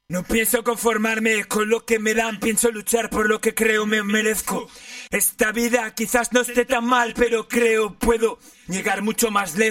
No pienso conformarme con lo que me dan, pienso luchar por lo que creo me merezco. Esta vida quizás no esté tan mal, pero creo puedo llegar mucho más lejos.